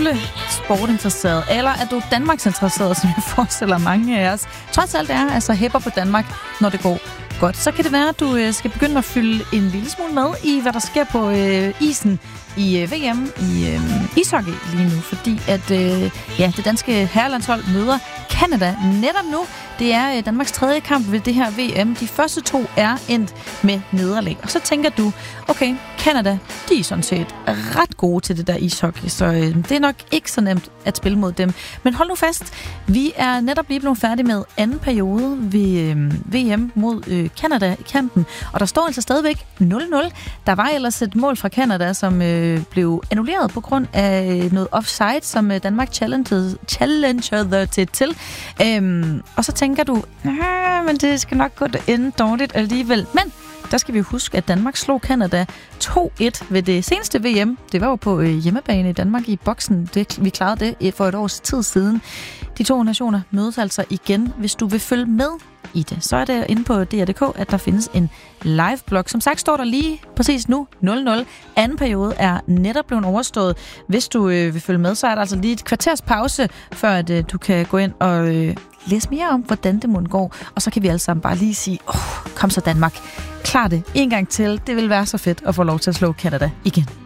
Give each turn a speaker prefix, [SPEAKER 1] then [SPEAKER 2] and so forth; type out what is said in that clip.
[SPEAKER 1] smule sportinteresseret, eller er du Danmarksinteresseret, som jeg forestiller mange af os, trods alt er altså hæpper på Danmark, når det går godt, så kan det være, at du skal begynde at fylde en lille smule med i, hvad der sker på isen i VM i ishockey lige nu, fordi at det danske herrelandshold møder Canada netop nu. Det er Danmarks tredje kamp ved det her VM. De første 2 er endt med nederlag. Og så tænker du, okay, Canada, de er sådan set ret gode til det der ishockey, så det er nok ikke så nemt at spille mod dem. Men hold nu fast, vi er netop lige blevet færdige med anden periode ved VM mod Canada i kampen, og der står altså stadigvæk 0-0. Der var ellers et mål fra Canada, som blev annulleret på grund af noget offside, som Danmark challengede til. Og så tænker du, men det skal nok gå ende dårligt alligevel. Men der skal vi huske, at Danmark slog Canada 2-1 ved det seneste VM. Det var jo på hjemmebane i Danmark i boksen. Vi klarede det for et års tid siden. De 2 nationer mødes altså igen. Hvis du vil følge med i det, så er det inde på DR.dk, at der findes en live-blog. Som sagt står der lige præcis nu 0-0. Anden periode er netop blevet overstået. Hvis du vil følge med, så er der altså lige et kvarters pause, før at du kan gå ind og læse mere om, hvordan det må gå. Og så kan vi alle sammen bare lige sige, kom så Danmark, klar det en gang til. Det vil være så fedt at få lov til at slå Canada igen.